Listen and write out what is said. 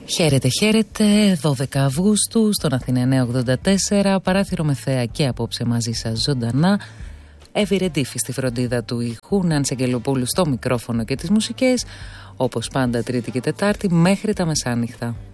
Χαίρετε, χαίρετε, 12 Αυγούστου στον Αθήνα 984, παράθυρο με θέα και απόψε μαζί σας ζωντανά. Εύη Ρεντήφη στη φροντίδα του ήχου, Νάνση Αγγελοπούλου στο μικρόφωνο και τις μουσικές, όπως πάντα Τρίτη και Τετάρτη μέχρι τα μεσάνυχτα.